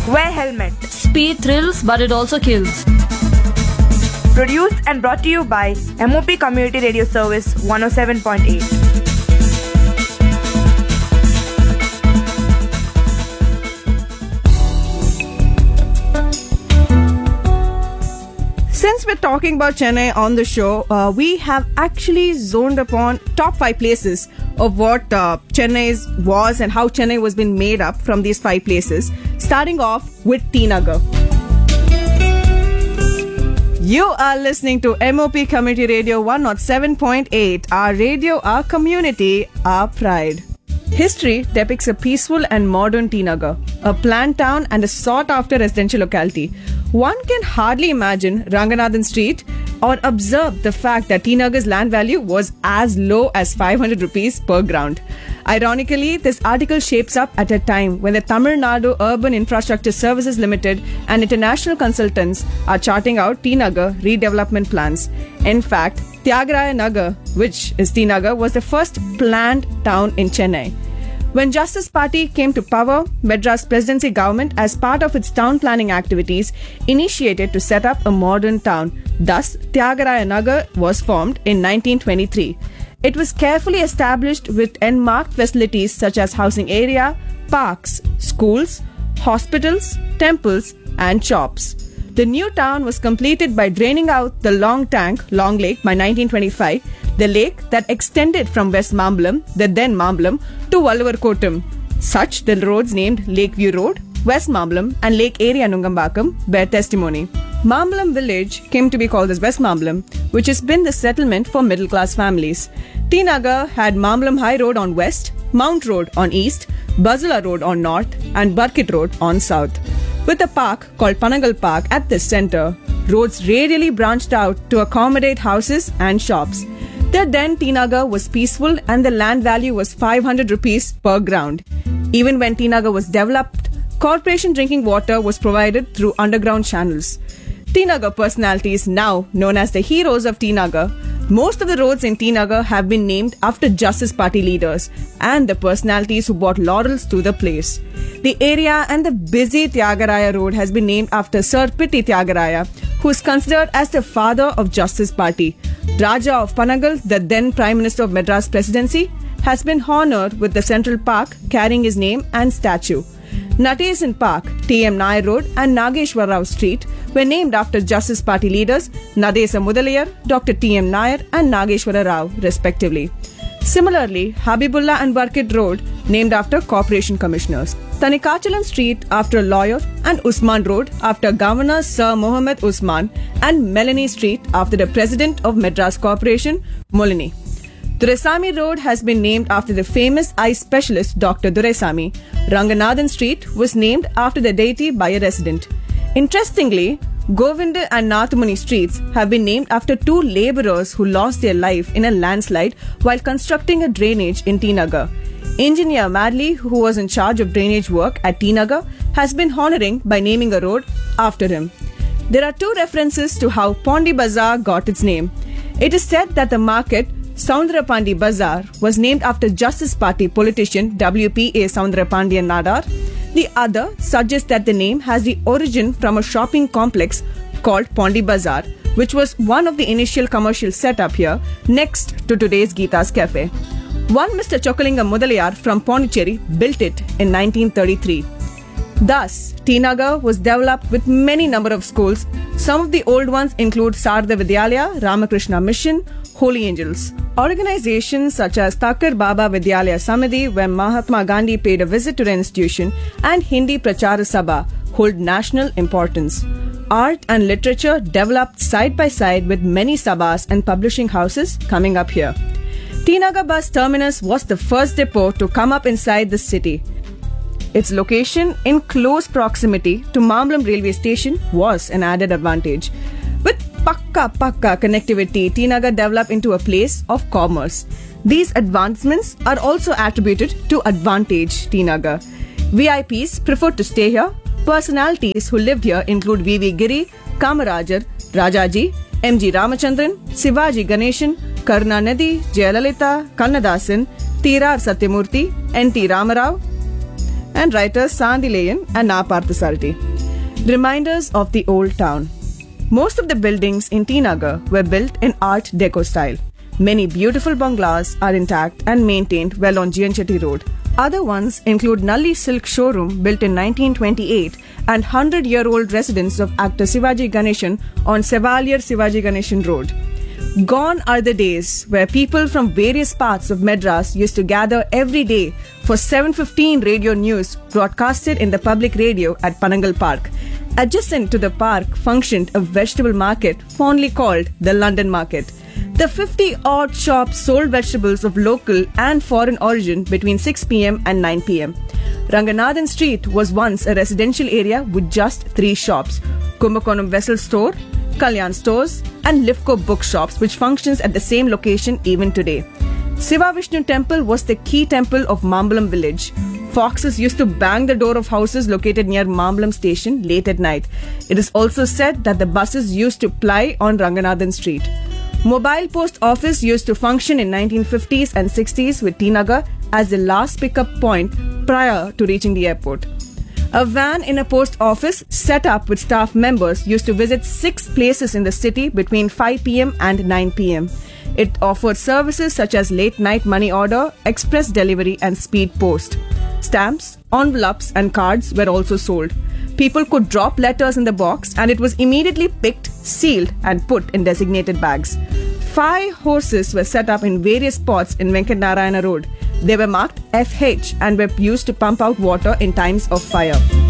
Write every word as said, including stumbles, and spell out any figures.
Wear helmet. Speed thrills, but it also kills. Produced and brought to you by M O P Community Radio Service one oh seven point eight. Since we're talking about Chennai on the show, uh, we have actually zoned upon top five places of what uh, Chennai's was and how Chennai was being made up from these five places, starting off with T Nagar. You are listening to M O P Community Radio one oh seven point eight, our radio, our community, our pride. History depicts a peaceful and modern T Nagar, a planned town and a sought-after residential locality. One can hardly imagine Ranganathan Street or observe the fact that T Nagar's land value was as low as five hundred rupees per ground. Ironically, this article shapes up at a time when the Tamil Nadu Urban Infrastructure Services Limited and international consultants are charting out T Nagar redevelopment plans. In fact, Tyagaraja Nagar, which is T Nagar, was the first planned town in Chennai. When Justice Party came to power, Madras Presidency government, as part of its town planning activities, initiated to set up a modern town. Thus, Tyagaraja Nagar was formed in nineteen twenty-three. It was carefully established with enmarked facilities such as housing area, parks, schools, hospitals, temples, and shops. The new town was completed by draining out the Long Tank, Long Lake, by nineteen twenty-five, the lake that extended from West Mambalam, the then Mambalam, to Vallavarkottam. Such the roads named Lakeview Road, West Mambalam, and Lake Area Nungambakam bear testimony. Mambalam village came to be called as West Mambalam, which has been the settlement for middle-class families. T Nagar had Mambalam High Road on west, Mount Road on east, Bazula Road on north, and Burkett Road on south. With a park called Panagal Park at the center, roads radially branched out to accommodate houses and shops. The then T Nagar was peaceful and the land value was five hundred rupees per ground. Even when T Nagar was developed, corporation drinking water was provided through underground channels. T Nagar personalities, now known as the heroes of T Nagar, most of the roads in T Nagar have been named after Justice Party leaders and the personalities who brought laurels to the place. The area and the busy Tyagaraja Road has been named after Sir Pitti Tyagaraja, who is considered as the father of Justice Party. Raja of Panagal, the then Prime Minister of Madras Presidency, has been honoured with the Central Park carrying his name and statue. Natesan Park, T M Nair Road and Nageshwar Rao Street were named after Justice Party leaders Nadesa Mudaliyar, Doctor T M Nair and Nageshwara Rao respectively. Similarly, Habibullah and Burkett Road named after corporation commissioners. Tanikachalam Street after a lawyer and Usman Road after Governor Sir Mohammed Usman and Melanie Street after the President of Madras Corporation, Molini. Duraisamy Road has been named after the famous eye specialist Doctor Duraisamy. Ranganathan Street was named after the deity by a resident. Interestingly, Govinda and Nathamuni streets have been named after two labourers who lost their life in a landslide while constructing a drainage in T Nagar. Engineer Madley, who was in charge of drainage work at T Nagar, has been honouring by naming a road after him. There are two references to how Pondi Bazaar got its name. It is said that the market Soundarapandi Bazaar was named after Justice Party politician W P A Soundarapandian Nadar. The other suggests that the name has the origin from a shopping complex called Pondi Bazaar, which was one of the initial commercial setup here next to today's Geeta's Cafe. One Mister Chokalingam Mudaliyar from Pondicherry built it in nineteen thirty-three. Thus, T Nagar was developed with many number of schools. Some of the old ones include Sarada Vidyalaya, Ramakrishna Mission, Holy Angels. Organizations such as Thakur Baba Vidyalaya Samiti, where Mahatma Gandhi paid a visit to the institution, and Hindi Prachara Sabha hold national importance. Art and literature developed side by side with many sabhas and publishing houses coming up here. T Nagar bus terminus was the first depot to come up inside the city. Its location in close proximity to Mambalam railway station was an added advantage. With pakka pakka connectivity, T Nagar developed into a place of commerce. These advancements are also attributed to Advantage T Nagar. V I Ps preferred to stay here. Personalities who lived here include V V Giri, Kamarajar, Rajaji, M G Ramachandran, Sivaji Ganeshan, Karunanidhi, Jayalalitha, Kannadasan, T R Satyamurthy, N T Ramarao, and writers Sandilayan and Na Parthasarathy. Reminders of the old town. Most of the buildings in T. Nagar were built in Art Deco style. Many beautiful bungalows are intact and maintained well on G N Chetty Road. Other ones include Nalli Silk Showroom built in nineteen twenty-eight and one hundred-year-old residence of actor Sivaji Ganeshan on Chevalier Sivaji Ganeshan Road. Gone are the days where people from various parts of Madras used to gather every day for seven fifteen radio news broadcasted in the public radio at Panangal Park. Adjacent to the park functioned a vegetable market fondly called the London Market. The fifty-odd shops sold vegetables of local and foreign origin between six p.m. and nine p.m. Ranganathan Street was once a residential area with just three shops: Kumbakonam Vessel Store, Kalyan Stores, and Lifco Bookshops, which functions at the same location even today. Siva Vishnu Temple was the key temple of Mambalam village. Foxes used to bang the door of houses located near Mambalam station late at night. It is also said that the buses used to ply on Ranganathan Street. Mobile Post Office used to function in nineteen fifties and sixties with T. Nagar as the last pickup point prior to reaching the airport. A van in a post office set up with staff members used to visit six places in the city between five p.m. and nine p.m. It offered services such as late night money order, express delivery and speed post. Stamps, envelopes and cards were also sold. People could drop letters in the box and it was immediately picked, sealed and put in designated bags. Five horses were set up in various spots in Venkat Narayana Road. They were marked F H and were used to pump out water in times of fire.